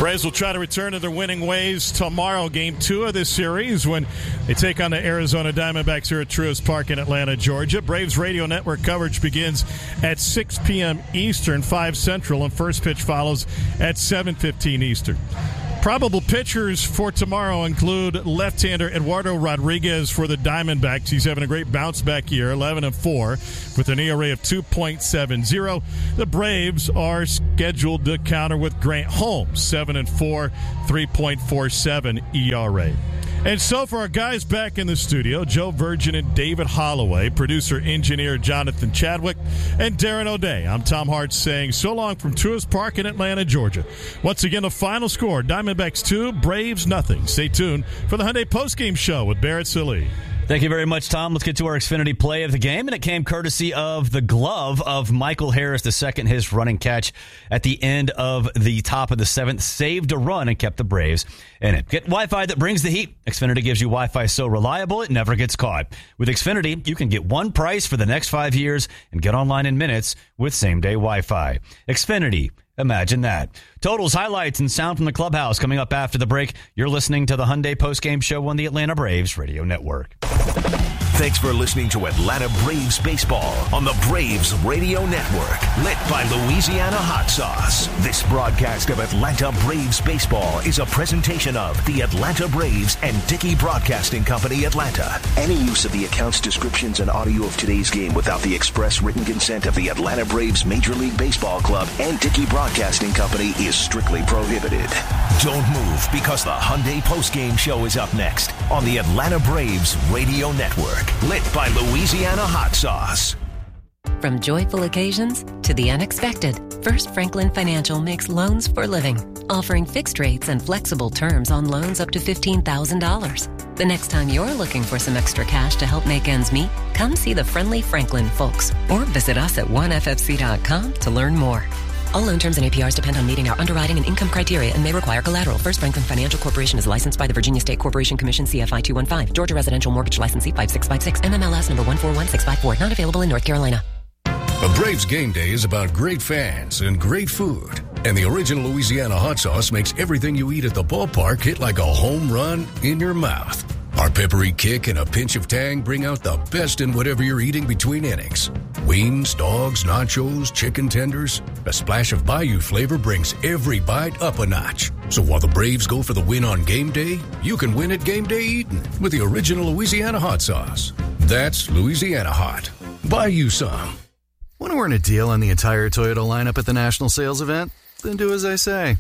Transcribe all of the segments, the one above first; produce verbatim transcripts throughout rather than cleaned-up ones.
Braves will try to return to their winning ways tomorrow, game two of this series, when they take on the Arizona Diamondbacks here at Truist Park in Atlanta, Georgia. Braves Radio Network coverage begins at six p.m. Eastern, five Central, and first pitch follows at seven fifteen Eastern. Probable pitchers for tomorrow include left-hander Eduardo Rodriguez for the Diamondbacks. He's having a great bounce-back year, eleven and four, with an E R A of two point seven oh. The Braves are scheduled to counter with Grant Holmes, seven and four, three point four seven E R A. And so for our guys back in the studio, Joe Virgin and David Holloway, producer-engineer Jonathan Chadwick, and Darren O'Day, I'm Tom Hart saying so long from Truist Park in Atlanta, Georgia. Once again, the final score, Diamondbacks two, Braves nothing. Stay tuned for the Hyundai postgame show with Barrett Sallee. Thank you very much, Tom. Let's get to our Xfinity play of the game, and it came courtesy of the glove of Michael Harris the second. His running catch at the end of the top of the seventh saved a run and kept the Braves in it. Get Wi-Fi that brings the heat. Xfinity gives you Wi-Fi so reliable it never gets caught. With Xfinity, you can get one price for the next five years and get online in minutes with same-day Wi-Fi. Xfinity. Imagine that. Totals, highlights, and sound from the clubhouse coming up after the break. You're listening to the Hyundai postgame show on the Atlanta Braves Radio Network. Thanks for listening to Atlanta Braves Baseball on the Braves Radio Network, lit by Louisiana Hot Sauce. This broadcast of Atlanta Braves Baseball is a presentation of the Atlanta Braves and Dickey Broadcasting Company, Atlanta. Any use of the accounts, descriptions, and audio of today's game without the express written consent of the Atlanta Braves Major League Baseball Club and Dickey Broadcasting Company is strictly prohibited. Don't move, because the Hyundai postgame show is up next on the Atlanta Braves Radio Network. Lit by Louisiana Hot Sauce. From joyful occasions to the unexpected, First Franklin Financial makes loans for living, offering fixed rates and flexible terms on loans up to fifteen thousand dollars. The next time you're looking for some extra cash to help make ends meet, come see the friendly Franklin folks or visit us at one f f c dot com to learn more. All loan terms and A P Rs depend on meeting our underwriting and income criteria and may require collateral. First Franklin Financial Corporation is licensed by the Virginia State Corporation Commission, C F I two one five. Georgia Residential Mortgage Licensee five six five six. M M L S number one four one six five four. Not available in North Carolina. A Braves game day is about great fans and great food. And the original Louisiana Hot Sauce makes everything you eat at the ballpark hit like a home run in your mouth. Our peppery kick and a pinch of tang bring out the best in whatever you're eating between innings. Wings, dogs, nachos, chicken tenders. A splash of Bayou flavor brings every bite up a notch. So while the Braves go for the win on game day, you can win at game day eating with the original Louisiana Hot Sauce. That's Louisiana Hot. Buy you some. Want to earn a deal on the entire Toyota lineup at the National Sales Event? Then do as I say.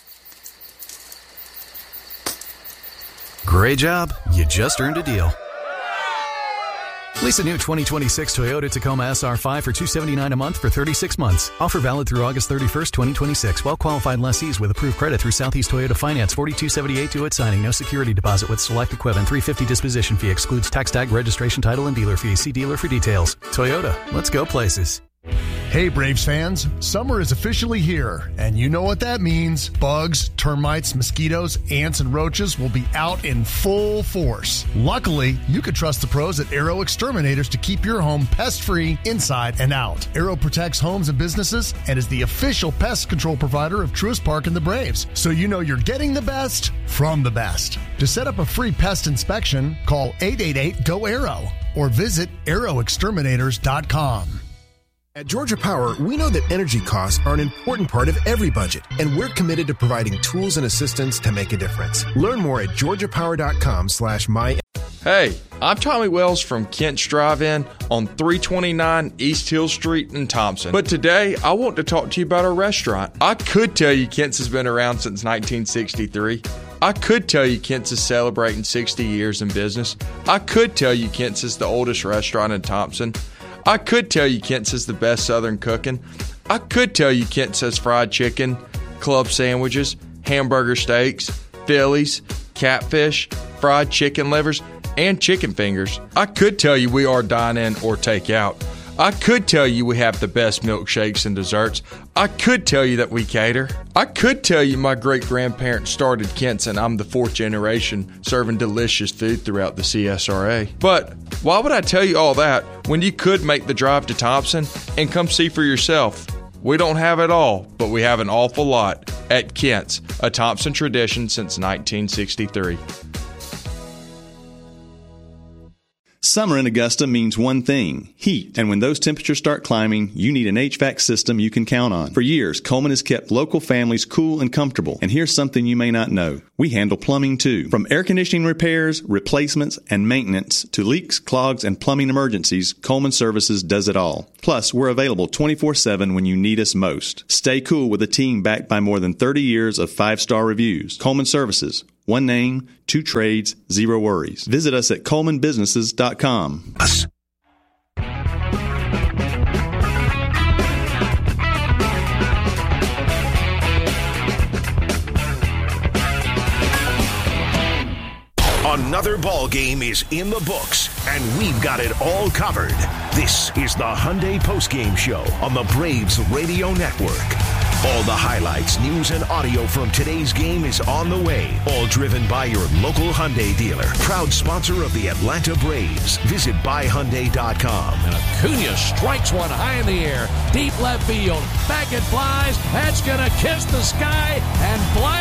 Great job. You just earned a deal. Lease a new twenty twenty-six Toyota Tacoma S R five for two hundred seventy-nine dollars a month for thirty-six months. Offer valid through August thirty-first, twenty twenty-six. Well-qualified lessees with approved credit through Southeast Toyota Finance. forty-two seventy-eight due at signing. No security deposit with select equipment. three hundred fifty dollars disposition fee. Excludes tax tag, registration, title, and dealer fees. See dealer for details. Toyota. Let's go places. Hey Braves fans, summer is officially here, and you know what that means. Bugs, termites, mosquitoes, ants, and roaches will be out in full force. Luckily, you can trust the pros at Aero Exterminators to keep your home pest-free inside and out. Aero protects homes and businesses and is the official pest control provider of Truist Park and the Braves, so you know you're getting the best from the best. To set up a free pest inspection, call eight eight eight, G O, A R O or visit aero exterminators dot com. At Georgia Power, we know that energy costs are an important part of every budget, and we're committed to providing tools and assistance to make a difference. Learn more at georgia power dot com slash my. Hey, I'm Tommy Wells from Kent's Drive-In on three twenty-nine East Hill Street in Thompson. But today, I want to talk to you about our restaurant. I could tell you Kent's has been around since nineteen sixty-three. I could tell you Kent's is celebrating sixty years in business. I could tell you Kent's is the oldest restaurant in Thompson. I could tell you Kent's is the best Southern cooking. I could tell you Kent's has fried chicken, club sandwiches, hamburger steaks, Phillies, catfish, fried chicken livers, and chicken fingers. I could tell you we are dine-in or take-out. I could tell you we have the best milkshakes and desserts. I could tell you that we cater. I could tell you my great-grandparents started Kent's and I'm the fourth generation serving delicious food throughout the C S R A. But why would I tell you all that when you could make the drive to Thompson and come see for yourself? We don't have it all, but we have an awful lot. at Kent's, a Thompson tradition since nineteen sixty-three. Summer in Augusta means one thing, heat. And when those temperatures start climbing, you need an H V A C system you can count on. For years, Coleman has kept local families cool and comfortable. And here's something you may not know. We handle plumbing too. From air conditioning repairs, replacements, and maintenance to leaks, clogs, and plumbing emergencies, Coleman Services does it all. Plus, we're available twenty-four seven when you need us most. Stay cool with a team backed by more than thirty years of five-star reviews. Coleman Services. One name, two trades, zero worries. Visit us at coleman businesses dot com. Another ball game is in the books, and we've got it all covered. This is the Hyundai Postgame Show on the Braves Radio Network. All the highlights, news, and audio from today's game is on the way. All driven by your local Hyundai dealer. Proud sponsor of the Atlanta Braves. Visit buy hyundai dot com. And Acuna strikes one high in the air. Deep left field. Back it flies. That's going to kiss the sky and fly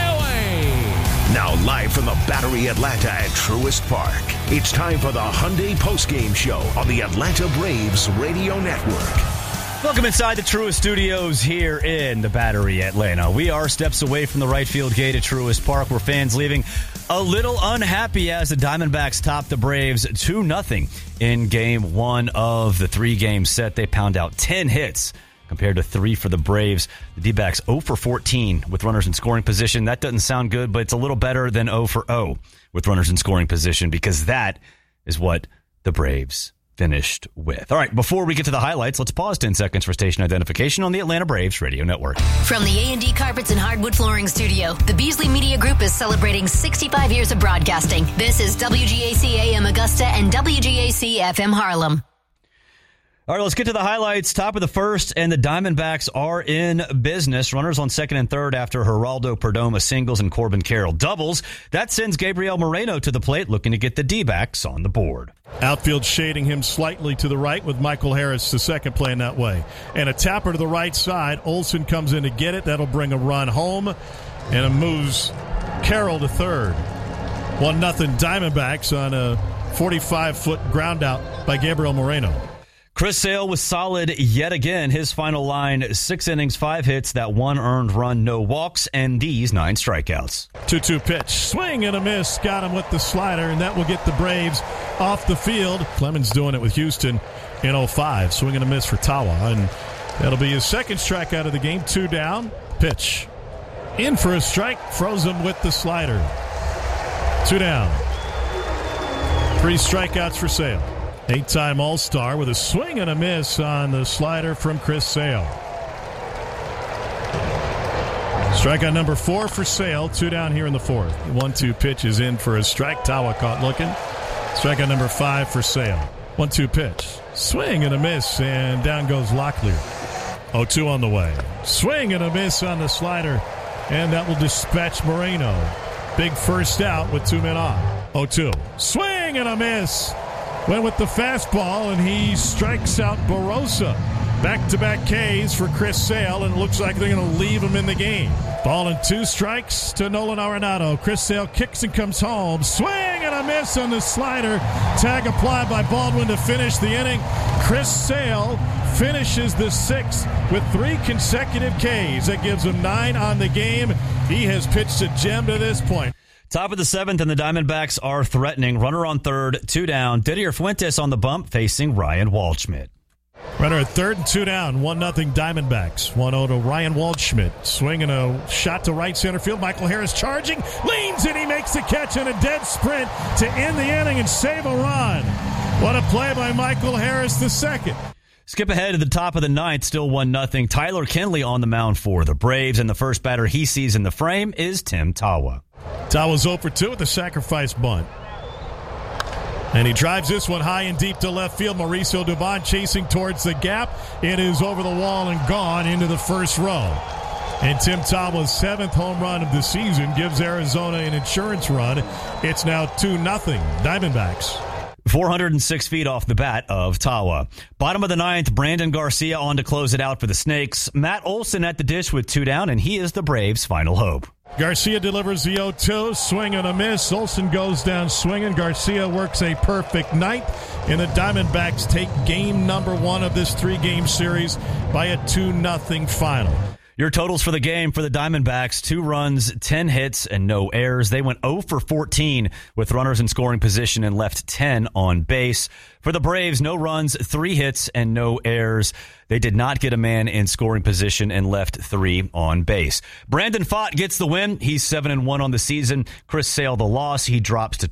away. Now live from the Battery Atlanta at Truist Park. It's time for the Hyundai Postgame Show on the Atlanta Braves Radio Network. Welcome inside the Truist Studios here in the Battery Atlanta. We are steps away from the right field gate at Truist Park, where fans leaving a little unhappy as the Diamondbacks top the Braves two nothing in game one of the three-game set. They pound out ten hits compared to three for the Braves. The D-backs zero for fourteen with runners in scoring position. That doesn't sound good, but it's a little better than zero for zero with runners in scoring position, because that is what the Braves finished with. All right, before we get to the highlights, let's pause ten seconds for station identification on the Atlanta Braves Radio Network. From the A and D Carpets and Hardwood Flooring Studio, the Beasley Media Group is celebrating sixty-five years of broadcasting. This is W G A C A M Augusta and W G A C F M Harlem. All right, let's get to the highlights. Top of the first, and the Diamondbacks are in business. Runners on second and third after Geraldo Perdomo singles and Corbin Carroll doubles. That sends Gabriel Moreno to the plate, looking to get the D-backs on the board. Outfield shading him slightly to the right with Michael Harris, the second playing that way. And a tapper to the right side. Olsen comes in to get it. That'll bring a run home, and it moves Carroll to third. one nothing Diamondbacks on a forty-five-foot ground out by Gabriel Moreno. Chris Sale was solid yet again. His final line, six innings, five hits, that one earned run, no walks, and these nine strikeouts. two two pitch. Swing and a miss. Got him with the slider, and that will get the Braves off the field. Clemens doing it with Houston in oh five. Swing and a miss for Tawa, and that'll be his second strikeout of the game. Two down. Pitch. In for a strike. Froze him with the slider. Two down. Three strikeouts for Sale. Eight-time All-Star with a swing and a miss on the slider from Chris Sale. Strikeout number four for Sale. Two down here in the fourth. one two pitch is in for a strike. Tawa caught looking. Strikeout number five for Sale. one two pitch. Swing and a miss, and down goes Locklear. oh two on the way. Swing and a miss on the slider, and that will dispatch Moreno. Big first out with two men on. oh two. Swing and a miss. Went with the fastball, and he strikes out Barossa. Back-to-back Ks for Chris Sale, and it looks like they're going to leave him in the game. Ball and two strikes to Nolan Arenado. Chris Sale kicks and comes home. Swing and a miss on the slider. Tag applied by Baldwin to finish the inning. Chris Sale finishes the sixth with three consecutive Ks. That gives him nine on the game. He has pitched a gem to this point. Top of the seventh, and the Diamondbacks are threatening. Runner on third, two down. Didier Fuentes on the bump, facing Ryan Waldschmidt. Runner at third and two down. one nothing Diamondbacks. one oh to Ryan Waldschmidt. Swinging a shot to right center field. Michael Harris charging. Leans and he makes the catch in a dead sprint to end the inning and save a run. What a play by Michael Harris the second. Skip ahead to the top of the ninth, still one nothing. Tyler Kinley on the mound for the Braves, and the first batter he sees in the frame is Tim Tawa. Tawa's oh for two with a sacrifice bunt. And he drives this one high and deep to left field. Mauricio Dubon chasing towards the gap. It is over the wall and gone into the first row. And Tim Tawa's seventh home run of the season gives Arizona an insurance run. It's now two nothing Diamondbacks. four hundred six feet off the bat of Tawa. Bottom of the ninth, Brandon Garcia on to close it out for the Snakes. Matt Olson at the dish with two down, and he is the Braves' final hope. Garcia delivers the oh two, swing and a miss. Olson goes down swinging. Garcia works a perfect night, and the Diamondbacks take game number one of this three-game series by a two nothing final. Your totals for the game for the Diamondbacks, two runs, ten hits, and no errors. They went oh for fourteen with runners in scoring position and left ten on base. For the Braves, no runs, three hits, and no errors. They did not get a man in scoring position and left three on base. Brandon Pfaadt gets the win. He's seven and one on the season. Chris Sale the loss. He drops to